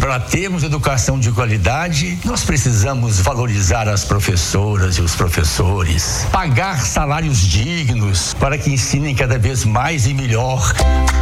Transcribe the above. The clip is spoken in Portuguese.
Para termos educação de qualidade, nós precisamos valorizar as professoras e os professores, pagar salários dignos para que ensinem cada vez mais e melhor.